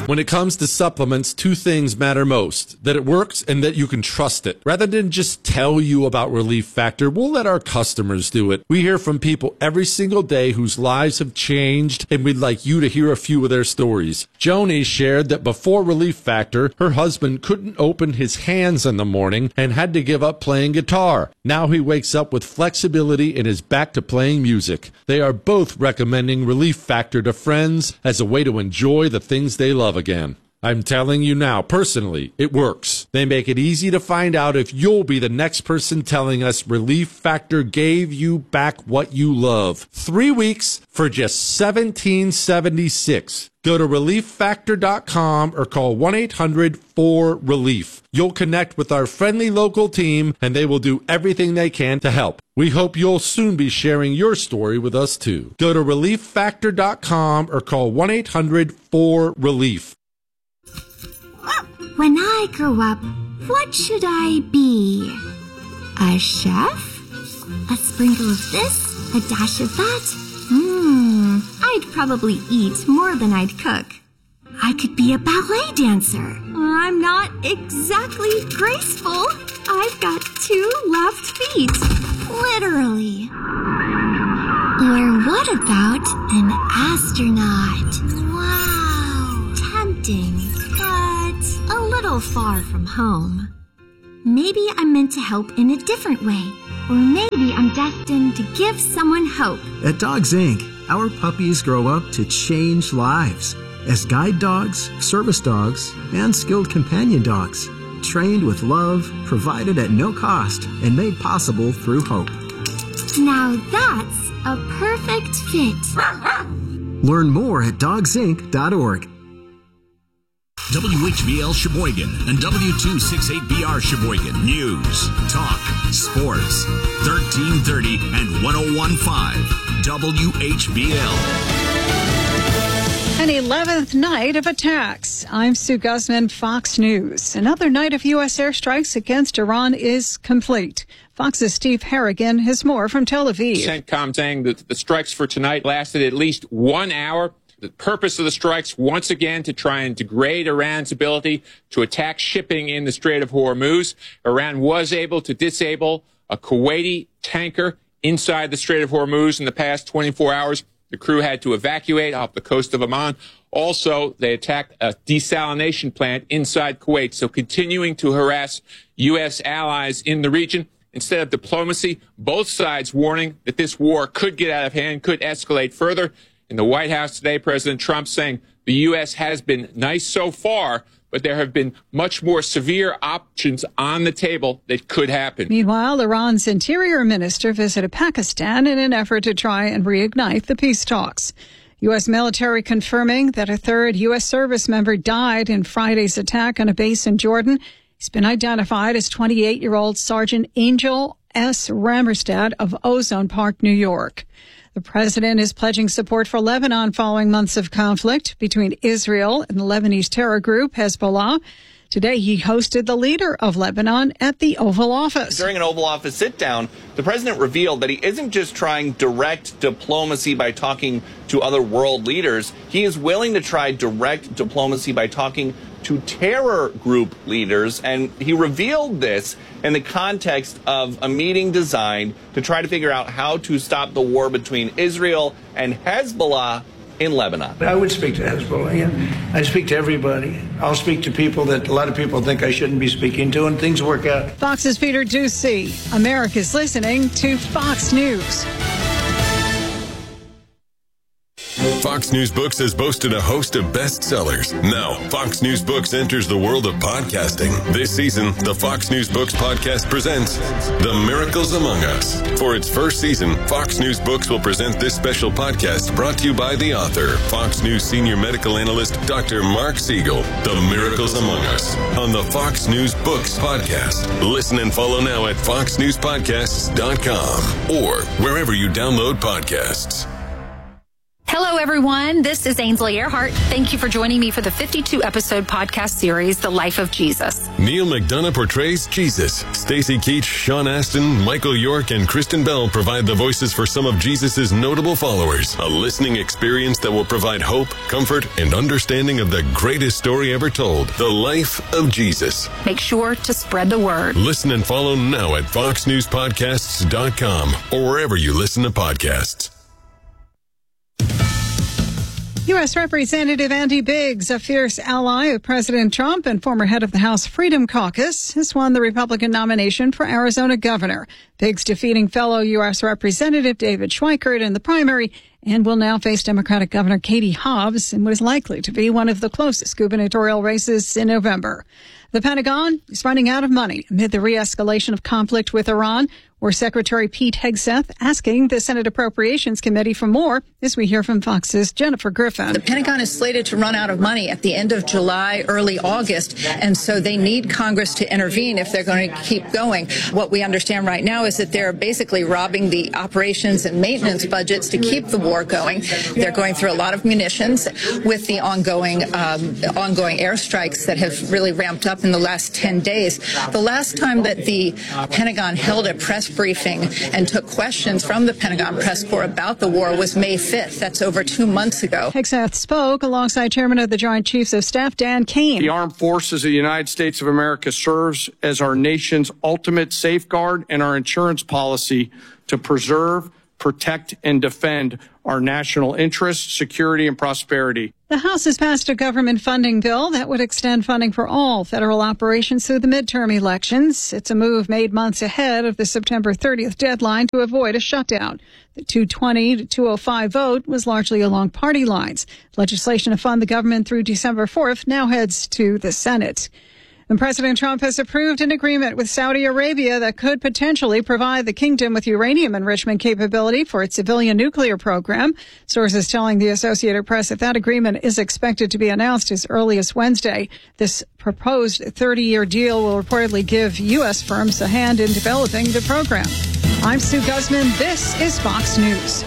When it comes to supplements, two things matter most: that it works and that you can trust it. Rather than just tell you about Relief Factor, we'll let our customers do it. We hear from people every single day whose lives have changed, and we'd like you to hear a few of their stories. Joni shared that before Relief Factor, her husband couldn't open his hands in the morning and had to give up playing guitar. Now he wakes up with flexibility and is back to playing music. They are both recommending Relief Factor to friends as a way to enjoy the things they love again. I'm telling you now, personally, it works. They make it easy to find out if you'll be the next person telling us Relief Factor gave you back what you love. 3 weeks for just $17.76. Go to ReliefFactor.com or call 1-800-4RELIEF. You'll connect with our friendly local team, and they will do everything they can to help. We hope you'll soon be sharing your story with us, too. Go to ReliefFactor.com or call 1-800-4RELIEF. When I grow up, what should I be? A chef? A sprinkle of this, a dash of that? I'd probably eat more than I'd cook. I could be a ballet dancer. I'm not exactly graceful. I've got 2 left feet. Literally. Or what about an astronaut? Wow. Tempting. A little far from home. Maybe I'm meant to help in a different way. Or maybe I'm destined to give someone hope. At Dogs Inc., our puppies grow up to change lives as guide dogs, service dogs, and skilled companion dogs. Trained with love, provided at no cost, and made possible through hope. Now that's a perfect fit. Learn more at dogsinc.org. WHBL Sheboygan and W268BR Sheboygan. News, talk, sports. 1330 and 101.5 WHBL. An 11th night of attacks. I'm Sue Guzman, Fox News. Another night of U.S. airstrikes against Iran is complete. Fox's Steve Harrigan has more from Tel Aviv. CENTCOM saying that the strikes for tonight lasted at least 1 hour. The purpose of the strikes, once again, to try and degrade Iran's ability to attack shipping in the Strait of Hormuz. Iran was able to disable a Kuwaiti tanker inside the Strait of Hormuz in the past 24 hours. The crew had to evacuate off the coast of Oman. Also, they attacked a desalination plant inside Kuwait. So continuing to harass U.S. allies in the region. Instead of diplomacy, both sides warning that this war could get out of hand, could escalate further. In the White House today, President Trump saying the U.S. has been nice so far, but there have been much more severe options on the table that could happen. Meanwhile, Iran's interior minister visited Pakistan in an effort to try and reignite the peace talks. U.S. military confirming that a third U.S. service member died in Friday's attack on a base in Jordan. He's been identified as 28-year-old Sergeant Angel S. Rammerstad of Ozone Park, New York. The president is pledging support for Lebanon following months of conflict between Israel and the Lebanese terror group Hezbollah. Today, he hosted the leader of Lebanon at the Oval Office. During an Oval Office sit-down, the president revealed that he isn't just trying direct diplomacy by talking to other world leaders. He is willing to try direct diplomacy by talking to terror group leaders, and he revealed this in the context of a meeting designed to try to figure out how to stop the war between Israel and Hezbollah in Lebanon. I would speak to Hezbollah, yeah. I speak to everybody. I'll speak to people that a lot of people think I shouldn't be speaking to, and things work out. Fox's Peter Ducey. America's listening to Fox News. Fox News Books has boasted a host of bestsellers. Now, Fox News Books enters the world of podcasting. This season, the Fox News Books podcast presents The Miracles Among Us. For its first season, Fox News Books will present this special podcast brought to you by the author, Fox News senior medical analyst, Dr. Mark Siegel. The Miracles Among Us on the Fox News Books podcast. Listen and follow now at foxnewspodcasts.com or wherever you download podcasts. Hello, everyone. This is Ainsley Earhart. Thank you for joining me for the 52-episode podcast series, The Life of Jesus. Neil McDonough portrays Jesus. Stacey Keach, Sean Astin, Michael York, and Kristen Bell provide the voices for some of Jesus' notable followers. A listening experience that will provide hope, comfort, and understanding of the greatest story ever told, The Life of Jesus. Make sure to spread the word. Listen and follow now at foxnewspodcasts.com or wherever you listen to podcasts. U.S. Representative Andy Biggs, a fierce ally of President Trump and former head of the House Freedom Caucus, has won the Republican nomination for Arizona governor. Biggs defeating fellow U.S. Representative David Schweikert in the primary and will now face Democratic Governor Katie Hobbs in what is likely to be one of the closest gubernatorial races in November. The Pentagon is running out of money amid the re-escalation of conflict with Iran, where Secretary Pete Hegseth asking the Senate Appropriations Committee for more, as we hear from Fox's Jennifer Griffin. The Pentagon is slated to run out of money at the end of July, early August, and so they need Congress to intervene if they're going to keep going. What we understand right now is that they're basically robbing the operations and maintenance budgets to keep the war going. They're going through a lot of munitions with the ongoing airstrikes that have really ramped up in the last 10 days. The last time that the Pentagon held a press briefing and took questions from the Pentagon press corps about the war was May 5th. That's over 2 months ago. Hegseth spoke alongside Chairman of the Joint Chiefs of Staff, Dan Kane. The Armed Forces of the United States of America serves as our nation's ultimate safeguard and our insurance policy to preserve, protect, and defend our national interests, security, and prosperity. The House has passed a government funding bill that would extend funding for all federal operations through the midterm elections. It's a move made months ahead of the September 30th deadline to avoid a shutdown. The 220 to 205 vote was largely along party lines. Legislation to fund the government through December 4th now heads to the Senate. And President Trump has approved an agreement with Saudi Arabia that could potentially provide the kingdom with uranium enrichment capability for its civilian nuclear program. Sources telling the Associated Press that agreement is expected to be announced as early as Wednesday. This proposed 30-year deal will reportedly give U.S. firms a hand in developing the program. I'm Sue Guzman. This is Fox News.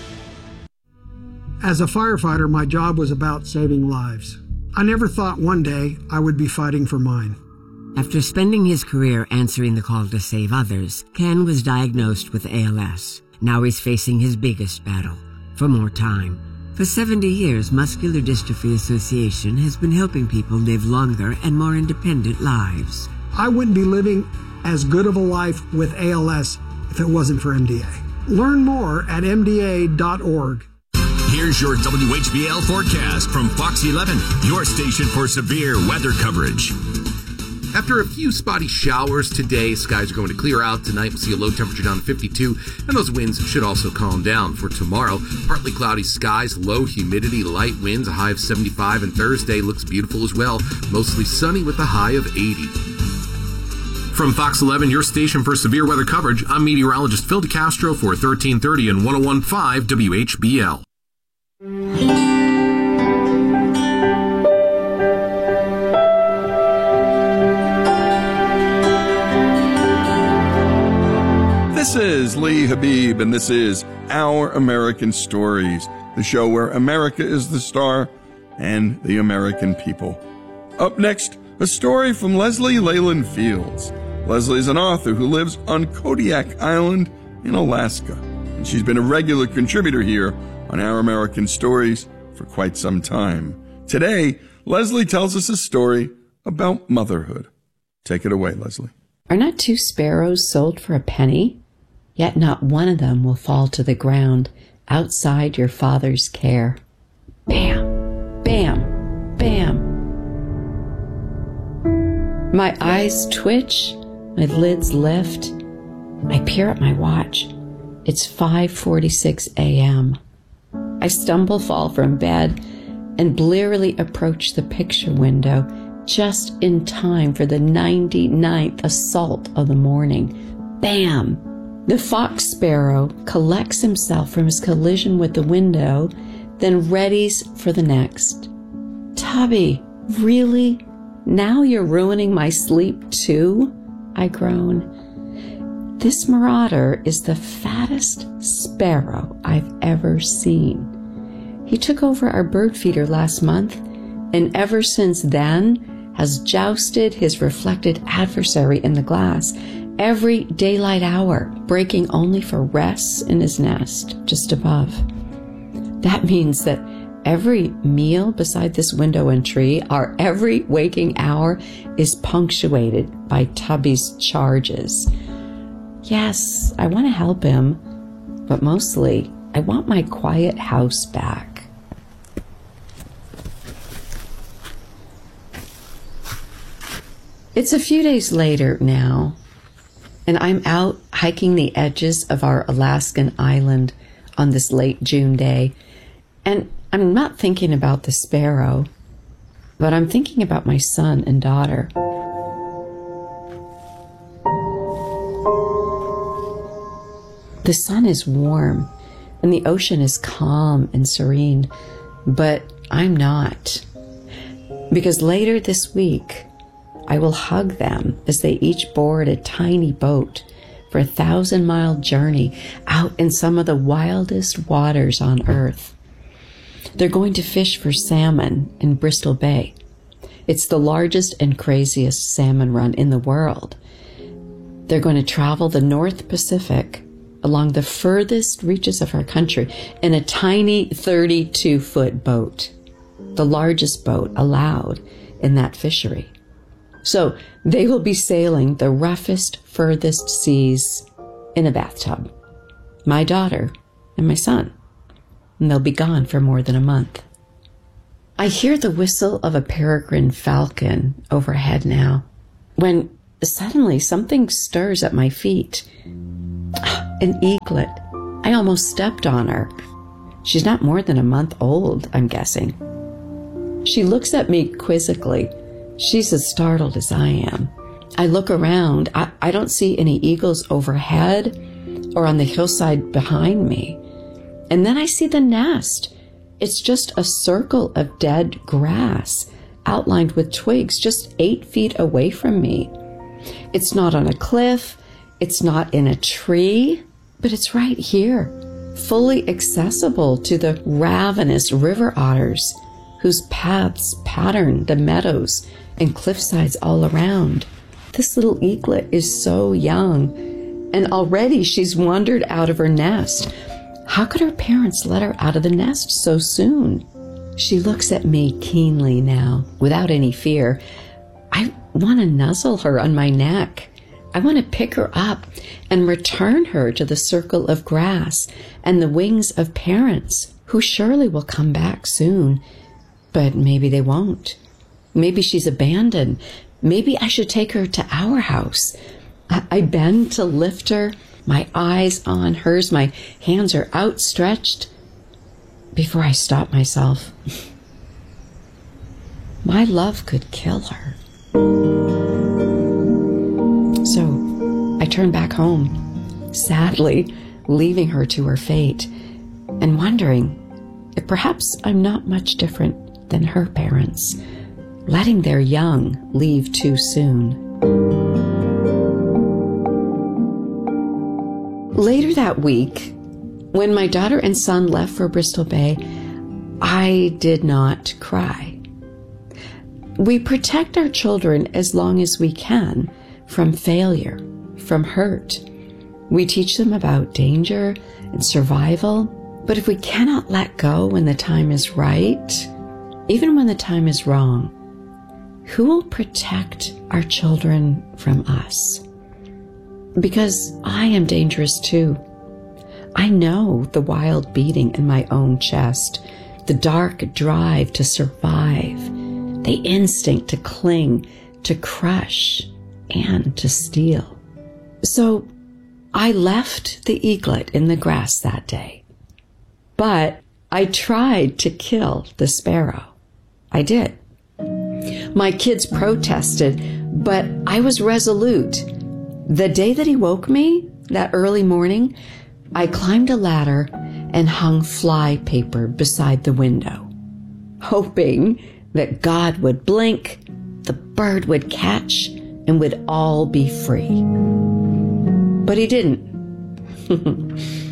As a firefighter, my job was about saving lives. I never thought one day I would be fighting for mine. After spending his career answering the call to save others, Ken was diagnosed with ALS. Now he's facing his biggest battle, for more time. For 70 years, Muscular Dystrophy Association has been helping people live longer and more independent lives. I wouldn't be living as good of a life with ALS if it wasn't for MDA. Learn more at MDA.org. Here's your WHBL forecast from Fox 11, your station for severe weather coverage. After a few spotty showers today, skies are going to clear out tonight. We'll see a low temperature down to 52, and those winds should also calm down. For tomorrow, partly cloudy skies, low humidity, light winds, a high of 75, and Thursday looks beautiful as well. Mostly sunny with a high of 80. From Fox 11, your station for severe weather coverage, I'm meteorologist Phil DeCastro for 1330 and 101.5 WHBL. This is Lee Habib, and this is Our American Stories, the show where America is the star and the American people. Up next, a story from Leslie Leyland Fields. Leslie is an author who lives on Kodiak Island in Alaska, and she's been a regular contributor here on Our American Stories for quite some time. Today, Leslie tells us a story about motherhood. Take it away, Leslie. Are not 2 sparrows sold for a penny? Yet not one of them will fall to the ground outside your Father's care. Bam, bam, bam. My eyes twitch, my lids lift. I peer at my watch. It's 5:46 a.m. I stumble, fall from bed, and blearily approach the picture window just in time for the 99th assault of the morning. Bam! The fox sparrow collects himself from his collision with the window, then readies for the next. Tubby, really? Now you're ruining my sleep too? I groan. This marauder is the fattest sparrow I've ever seen. He took over our bird feeder last month, and ever since then has jousted his reflected adversary in the glass every daylight hour, breaking only for rests in his nest just above. That means that every meal beside this window and tree, our every waking hour, is punctuated by Tubby's charges. Yes, I want to help him, but mostly I want my quiet house back. It's a few days later now, and I'm out hiking the edges of our Alaskan island on this late June day, and I'm not thinking about the sparrow, but I'm thinking about my son and daughter. The sun is warm, and the ocean is calm and serene, but I'm not. Because later this week, I will hug them as they each board a tiny boat for a 1,000-mile journey out in some of the wildest waters on Earth. They're going to fish for salmon in Bristol Bay. It's the largest and craziest salmon run in the world. They're going to travel the North Pacific along the furthest reaches of our country in a tiny 32-foot boat, the largest boat allowed in that fishery. So they will be sailing the roughest, furthest seas in a bathtub. My daughter and my son. And they'll be gone for more than a month. I hear the whistle of a peregrine falcon overhead now, when suddenly something stirs at my feet. An eaglet. I almost stepped on her. She's not more than a month old, I'm guessing. She looks at me quizzically. She's as startled as I am. I look around. I don't see any eagles overhead or on the hillside behind me. And then I see the nest. It's just a circle of dead grass outlined with twigs just 8 feet away from me. It's not on a cliff. It's not in a tree, but it's right here, fully accessible to the ravenous river otters whose paths pattern the meadows and cliffsides all around. This little eaglet is so young, and already she's wandered out of her nest. How could her parents let her out of the nest so soon? She looks at me keenly now, without any fear. I want to nuzzle her on my neck. I want to pick her up and return her to the circle of grass and the wings of parents who surely will come back soon. But maybe they won't. Maybe she's abandoned. Maybe I should take her to our house. I bend to lift her, my eyes on hers, my hands are outstretched, before I stop myself. My love could kill her. So I turn back home, sadly leaving her to her fate, and wondering if perhaps I'm not much different than her parents, letting their young leave too soon. Later that week, when my daughter and son left for Bristol Bay, I did not cry. We protect our children as long as we can from failure, from hurt. We teach them about danger and survival, but if we cannot let go when the time is right, even when the time is wrong, who will protect our children from us? Because I am dangerous too. I know the wild beating in my own chest, the dark drive to survive, the instinct to cling, to crush, and to steal. So I left the eaglet in the grass that day. But I tried to kill the sparrow. I did. My kids protested, but I was resolute. The day that he woke me, that early morning, I climbed a ladder and hung fly paper beside the window, hoping that God would blink, the bird would catch, and we'd all be free. But he didn't.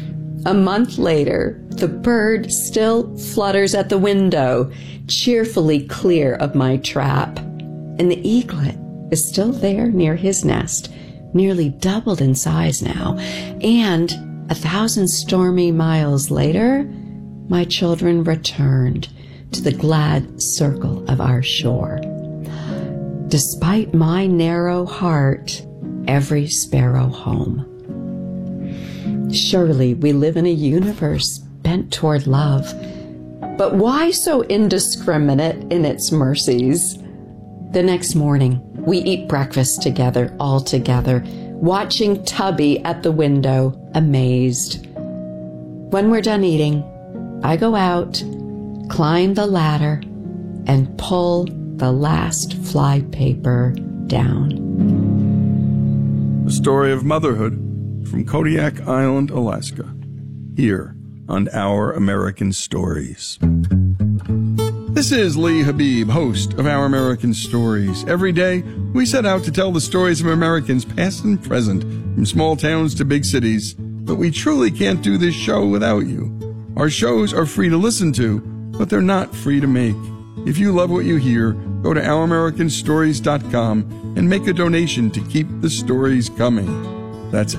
A month later, the bird still flutters at the window, cheerfully clear of my trap. And the eaglet is still there near his nest, nearly doubled in size now. And 1,000 stormy miles later, my children returned to the glad circle of our shore. Despite my narrow heart, every sparrow home. Surely we live in a universe bent toward love, but why so indiscriminate in its mercies? The next morning, we eat breakfast together, all together, watching Tubby at the window, amazed. When we're done eating, I go out, climb the ladder, and pull the last fly paper down. The story of motherhood from Kodiak Island, Alaska, here on Our American Stories. This is Lee Habib, host of Our American Stories. Every day, we set out to tell the stories of Americans past and present, from small towns to big cities, but we truly can't do this show without you. Our shows are free to listen to, but they're not free to make. If you love what you hear, go to OurAmericanStories.com and make a donation to keep the stories coming. That's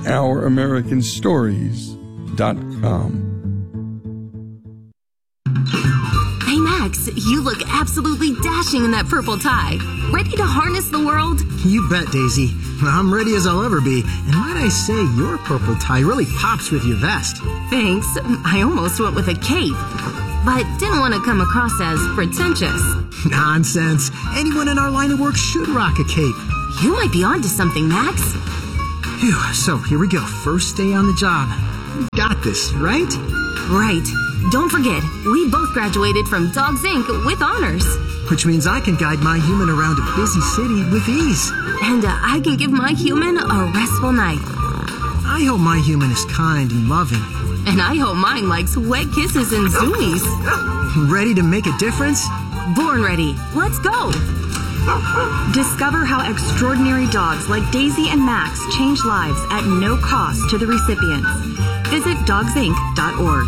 OurAmericanStories.com. Hey Max, you look absolutely dashing in that purple tie. Ready to harness the world? You bet, Daisy. I'm ready as I'll ever be. And might I say, your purple tie really pops with your vest. Thanks. I almost went with a cape, but didn't want to come across as pretentious. Nonsense. Anyone in our line of work should rock a cape. You might be onto something, Max. Phew, so here we go. First day on the job. Got this, right? Right. Don't forget, we both graduated from Dogs Inc. with honors. Which means I can guide my human around a busy city with ease. And I can give my human a restful night. I hope my human is kind and loving. And I hope mine likes wet kisses and zoomies. Ready to make a difference? Born ready. Let's go. Discover how extraordinary dogs like Daisy and Max change lives at no cost to the recipients. Visit dogsinc.org.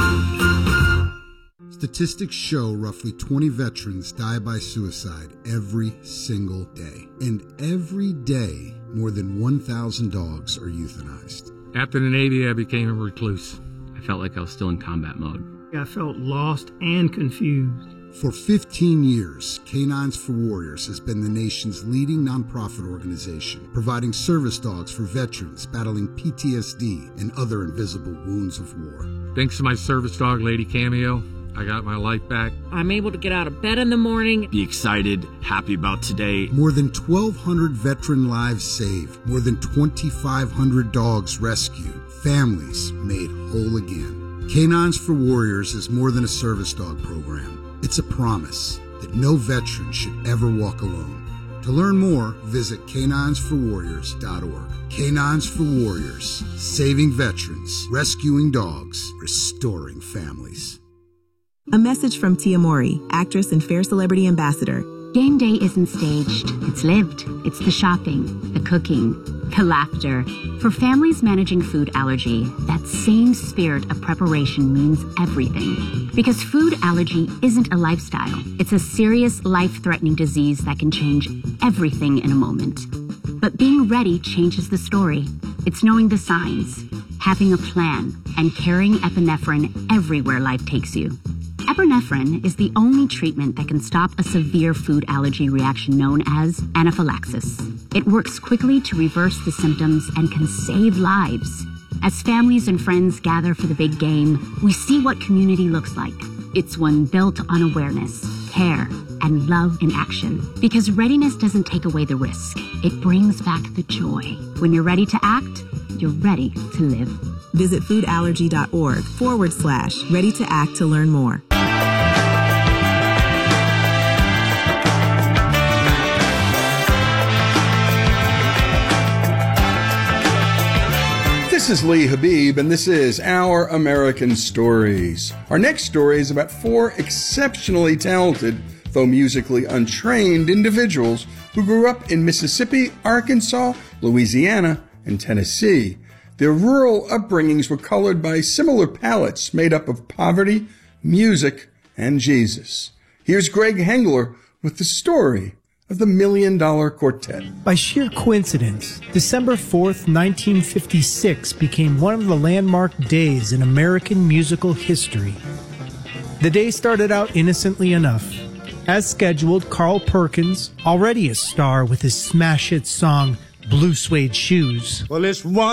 Statistics show roughly 20 veterans die by suicide every single day. And every day, more than 1,000 dogs are euthanized. After the Navy, I became a recluse. I felt like I was still in combat mode. I felt lost and confused. For 15 years, Canines for Warriors has been the nation's leading nonprofit organization, providing service dogs for veterans battling PTSD and other invisible wounds of war. Thanks to my service dog, Lady Cameo, I got my life back. I'm able to get out of bed in the morning. Be excited, happy about today. More than 1,200 veteran lives saved. More than 2,500 dogs rescued. Families made whole again. Canines for Warriors is more than a service dog program. It's a promise that no veteran should ever walk alone. To learn more, visit caninesforwarriors.org. Canines for Warriors, saving veterans, rescuing dogs, restoring families. A message from Tia Mori, actress and Fair Celebrity Ambassador. Game day isn't staged. It's lived. It's the shopping, the cooking, the laughter. For families managing food allergy, that same spirit of preparation means everything. Because food allergy isn't a lifestyle. It's a serious, life-threatening disease that can change everything in a moment. But being ready changes the story. It's knowing the signs, having a plan, and carrying epinephrine everywhere life takes you. Epinephrine is the only treatment that can stop a severe food allergy reaction known as anaphylaxis. It works quickly to reverse the symptoms and can save lives. As families and friends gather for the big game, we see what community looks like. It's one built on awareness, care, and love in action. Because readiness doesn't take away the risk. It brings back the joy. When you're ready to act, you're ready to live. Visit foodallergy.org/ready to act to learn more. This is Lee Habib, and this is Our American Stories. Our next story is about 4 exceptionally talented, though musically untrained individuals who grew up in Mississippi, Arkansas, Louisiana, and Tennessee. Their rural upbringings were colored by similar palettes made up of poverty, music, and Jesus. Here's Greg Hengler with the story of the $1 Million Quartet. By sheer coincidence, December 4th, 1956 became one of the landmark days in American musical history. The day started out innocently enough. As scheduled, Carl Perkins, already a star with his smash hit song, Blue Suede Shoes. Well, it's one